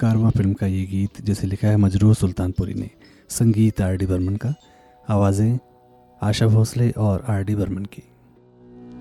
कारवां film का ये गीत जिसे लिखा है मजरूह सुल्तानपुरी ने, संगीत आर डी बर्मन का, आवाज़ें आशा भोसले और आर डी बर्मन की।